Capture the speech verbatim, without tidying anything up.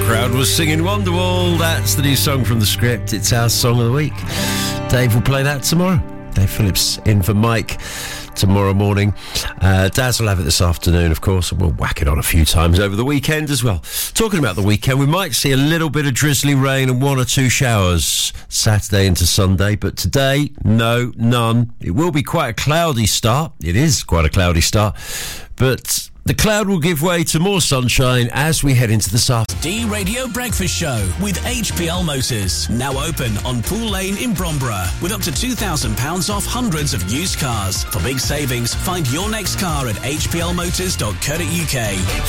crowd was singing Wonderwall. That's the new song from The Script. It's our song of the week. Dave will play that tomorrow. Dave Phillips in for Mike tomorrow morning. Uh, Daz will have it this afternoon, of course, and we'll whack it on a few times over the weekend as well. Talking about the weekend, we might see a little bit of drizzly rain and one or two showers Saturday into Sunday, but today, no, none. It will be quite a cloudy start. It is quite a cloudy start, but the cloud will give way to more sunshine as we head into the South. D Radio Breakfast Show with H P L Motors. Now open on Pool Lane in Bromborough with up to two thousand pounds off hundreds of used cars. For big savings, find your next car at h p l motors dot co dot u k.